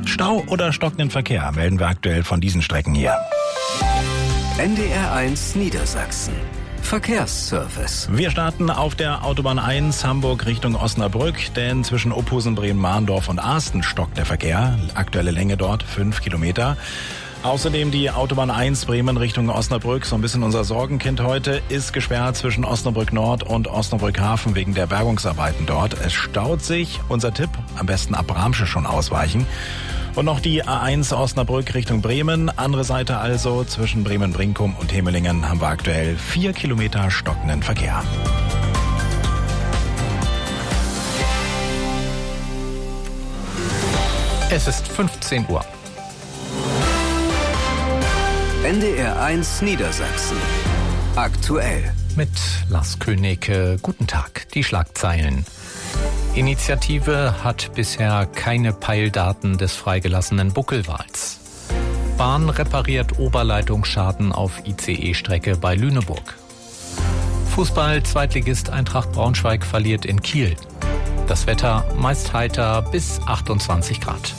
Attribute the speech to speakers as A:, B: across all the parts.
A: Stau oder stockenden Verkehr melden wir aktuell von diesen Strecken hier.
B: NDR1 Niedersachsen. Verkehrsservice.
A: Wir starten auf der Autobahn 1 Hamburg Richtung Osnabrück, denn zwischen Ophusen, Bremen-Mahndorf und Asten stockt der Verkehr. Aktuelle Länge dort 5 Kilometer. Außerdem die Autobahn 1 Bremen Richtung Osnabrück, so ein bisschen unser Sorgenkind heute, ist gesperrt zwischen Osnabrück Nord und Osnabrück Hafen wegen der Bergungsarbeiten dort. Es staut sich. Unser Tipp, am besten ab Bramsche schon ausweichen. Und noch die A1 Osnabrück Richtung Bremen. Andere Seite also, zwischen Bremen-Brinkum und Hemelingen haben wir aktuell 4 Kilometer stockenden Verkehr.
C: Es ist 15 Uhr.
B: NDR1 Niedersachsen. Aktuell.
C: Mit Lars König. Guten Tag. Die Schlagzeilen. Initiative hat bisher keine Peildaten des freigelassenen Buckelwals. Bahn repariert Oberleitungsschaden auf ICE-Strecke bei Lüneburg. Fußball-Zweitligist Eintracht Braunschweig verliert in Kiel. Das Wetter meist heiter bis 28 Grad.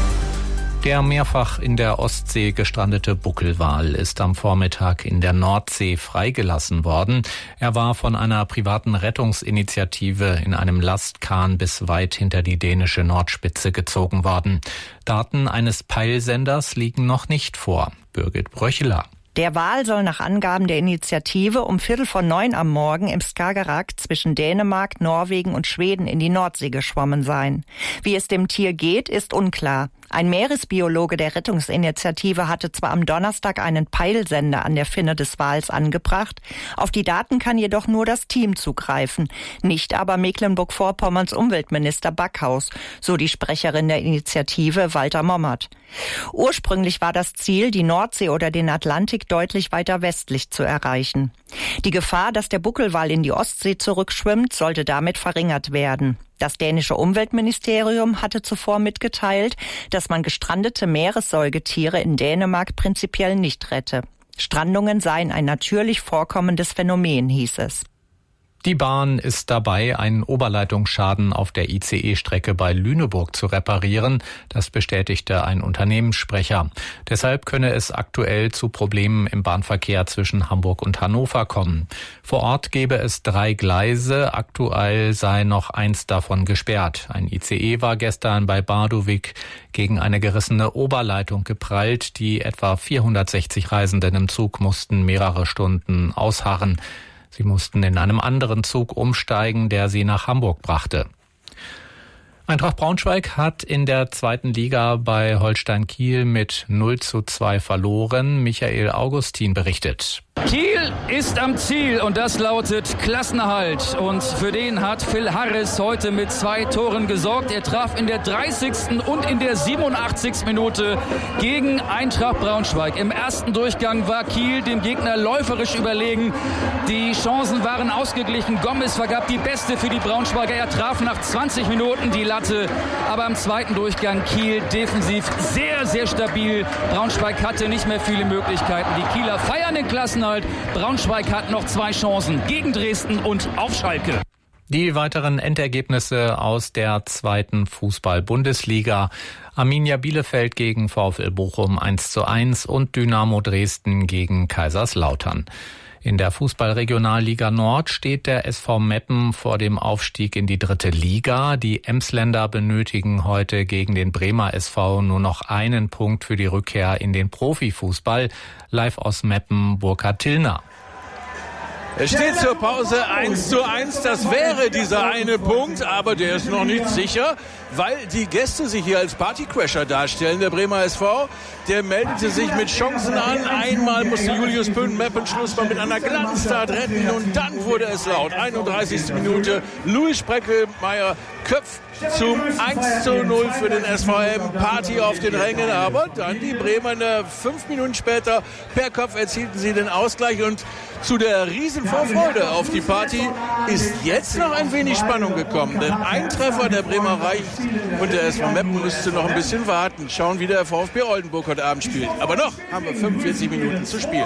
C: Der mehrfach in der Ostsee gestrandete Buckelwal ist am Vormittag in der Nordsee freigelassen worden. Er war von einer privaten Rettungsinitiative in einem Lastkahn bis weit hinter die dänische Nordspitze gezogen worden. Daten eines Peilsenders liegen noch nicht vor. Birgit Bröcheler.
D: Der Wal soll nach Angaben der Initiative um 8:45 am Morgen im Skagerrak zwischen Dänemark, Norwegen und Schweden in die Nordsee geschwommen sein. Wie es dem Tier geht, ist unklar. Ein Meeresbiologe der Rettungsinitiative hatte zwar am Donnerstag einen Peilsender an der Finne des Wals angebracht, auf die Daten kann jedoch nur das Team zugreifen, nicht aber Mecklenburg-Vorpommerns Umweltminister Backhaus, so die Sprecherin der Initiative Walter Mommert. Ursprünglich war das Ziel, die Nordsee oder den Atlantik deutlich weiter westlich zu erreichen. Die Gefahr, dass der Buckelwal in die Ostsee zurückschwimmt, sollte damit verringert werden. Das dänische Umweltministerium hatte zuvor mitgeteilt, dass man gestrandete Meeressäugetiere in Dänemark prinzipiell nicht rette. Strandungen seien ein natürlich vorkommendes Phänomen, hieß es.
C: Die Bahn ist dabei, einen Oberleitungsschaden auf der ICE-Strecke bei Lüneburg zu reparieren. Das bestätigte ein Unternehmenssprecher. Deshalb könne es aktuell zu Problemen im Bahnverkehr zwischen Hamburg und Hannover kommen. Vor Ort gäbe es 3 Gleise. Aktuell sei noch 1 davon gesperrt. Ein ICE war gestern bei Barduvik gegen eine gerissene Oberleitung geprallt. Die etwa 460 Reisenden im Zug mussten mehrere Stunden ausharren. Sie mussten in einem anderen Zug umsteigen, der sie nach Hamburg brachte. Eintracht Braunschweig hat in der 2. Liga bei Holstein Kiel mit 0:2 verloren. Michael Augustin berichtet.
E: Kiel ist am Ziel und das lautet Klassenerhalt. Und für den hat Phil Harris heute mit 2 Toren gesorgt. Er traf in der 30. und in der 87. Minute gegen Eintracht Braunschweig. Im ersten Durchgang war Kiel dem Gegner läuferisch überlegen. Die Chancen waren ausgeglichen. Gomez vergab die beste für die Braunschweiger. Er traf nach 20 Minuten die Latte. Aber im zweiten Durchgang Kiel defensiv sehr, sehr stabil. Braunschweig hatte nicht mehr viele Möglichkeiten. Die Kieler feiern den Klassenerhalt. Braunschweig hat noch 2 Chancen gegen Dresden und auf Schalke.
C: Die weiteren Endergebnisse aus der 2. Fußball-Bundesliga. Arminia Bielefeld gegen VfL Bochum 1:1 und Dynamo Dresden gegen Kaiserslautern. In der Fußball-Regionalliga Nord steht der SV Meppen vor dem Aufstieg in die 3. Liga. Die Emsländer benötigen heute gegen den Bremer SV nur noch einen Punkt für die Rückkehr in den Profifußball. Live aus Meppen, Burkhard Tillner.
F: Es steht zur Pause 1:1. Das wäre dieser eine Punkt, aber der ist noch nicht sicher, weil die Gäste sich hier als Partycrasher darstellen. Der Bremer SV, der meldete sich mit Chancen an. Einmal musste Julius Pöhn-Meppen Schlussmann mit einer Glanztat retten und dann wurde es laut. 31. Minute, Louis Spreckelmeier köpft zum 1:0 für den SVM. Party auf den Rängen, aber dann die Bremer 5 Minuten später per Kopf erzielten sie den Ausgleich und zu der riesen Vorfreude auf die Party ist jetzt noch ein wenig Spannung gekommen, denn ein Treffer der Bremer reicht und der SV Meppen müsste noch ein bisschen warten. Schauen, wie der VfB Oldenburg heute Abend spielt. Aber noch haben wir 45 Minuten zu spielen.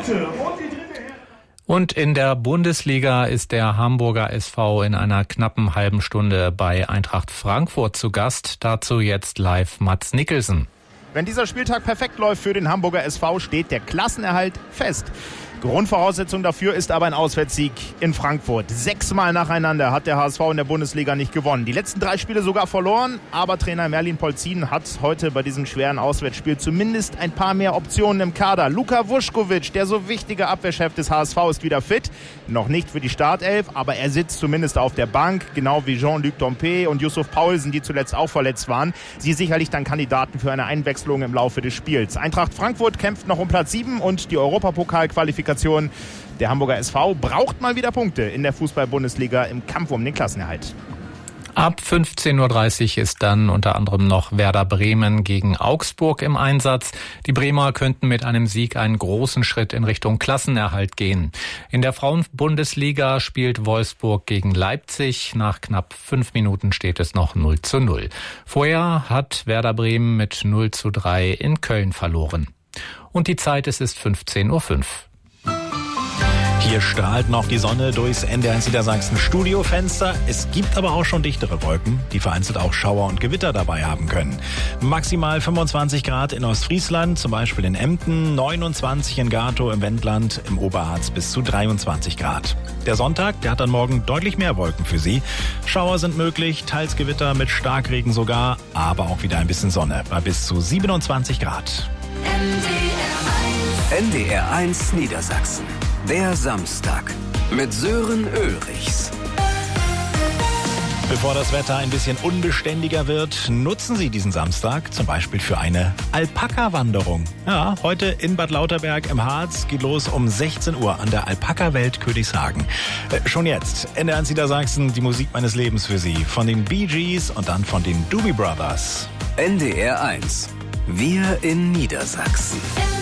C: Und in der Bundesliga ist der Hamburger SV in einer knappen halben Stunde bei Eintracht Frankfurt zu Gast. Dazu jetzt live Mats Nicholson.
G: Wenn dieser Spieltag perfekt läuft für den Hamburger SV, steht der Klassenerhalt fest. Grundvoraussetzung dafür ist aber ein Auswärtssieg in Frankfurt. 6-mal nacheinander hat der HSV in der Bundesliga nicht gewonnen. Die letzten 3 Spiele sogar verloren, aber Trainer Merlin Polzin hat heute bei diesem schweren Auswärtsspiel zumindest ein paar mehr Optionen im Kader. Luka Vuskovic, der so wichtige Abwehrchef des HSV, ist wieder fit. Noch nicht für die Startelf, aber er sitzt zumindest auf der Bank, genau wie Jean-Luc Dompe und Yusuf Paulsen, die zuletzt auch verletzt waren. Sie sicherlich dann Kandidaten für eine Einwechslung im Laufe des Spiels. Eintracht Frankfurt kämpft noch um Platz 7 und die Europapokal-Qualifikation. Der Hamburger SV braucht mal wieder Punkte in der Fußball-Bundesliga im Kampf um den Klassenerhalt.
C: Ab 15.30 Uhr ist dann unter anderem noch Werder Bremen gegen Augsburg im Einsatz. Die Bremer könnten mit einem Sieg einen großen Schritt in Richtung Klassenerhalt gehen. In der Frauenbundesliga spielt Wolfsburg gegen Leipzig. Nach knapp 5 Minuten steht es noch 0:0. Vorher hat Werder Bremen mit 0:3 in Köln verloren. Und die Zeit, es ist 15.05 Uhr.
A: Hier strahlt noch die Sonne durchs NDR1 Niedersachsen Studiofenster. Es gibt aber auch schon dichtere Wolken, die vereinzelt auch Schauer und Gewitter dabei haben können. Maximal 25 Grad in Ostfriesland, zum Beispiel in Emden, 29 in Gatow im Wendland, im Oberharz bis zu 23 Grad. Der Sonntag, der hat dann morgen deutlich mehr Wolken für Sie. Schauer sind möglich, teils Gewitter mit Starkregen sogar, aber auch wieder ein bisschen Sonne bei bis zu 27 Grad.
B: NDR1 Niedersachsen. Der Samstag mit Sören Ulrichs.
A: Bevor das Wetter ein bisschen unbeständiger wird, nutzen Sie diesen Samstag zum Beispiel für eine Alpaka-Wanderung. Ja, heute in Bad Lauterberg im Harz geht los um 16 Uhr an der Alpaka-Welt Königshagen. Schon jetzt NDR1 Niedersachsen, die Musik meines Lebens für Sie. Von den Bee Gees und dann von den Doobie Brothers.
B: NDR1. Wir in Niedersachsen.